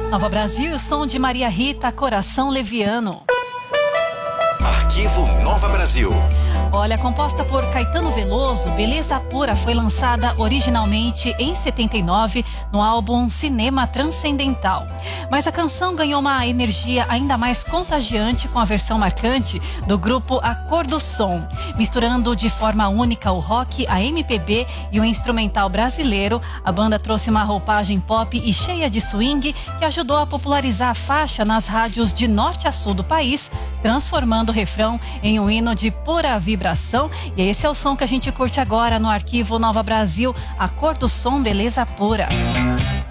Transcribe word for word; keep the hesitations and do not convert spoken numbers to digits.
Nova Brasil, o som de Maria Rita, Coração Leviano. Arquivo Nova Brasil. Olha, composta por Caetano Veloso, Beleza Pura foi lançada originalmente em setenta e nove no álbum Cinema Transcendental. Mas a canção ganhou uma energia ainda mais contagiante com a versão marcante do grupo A Cor do Som, misturando de forma única o rock, a M P B e o instrumental brasileiro. A banda trouxe uma roupagem pop e cheia de swing que ajudou a popularizar a faixa nas rádios de norte a sul do país, transformando o refrão em um hino de pura vibração. E esse é o som que a gente curte agora no Arquivo Nova Brasil, A Cor do Som, Beleza Pura.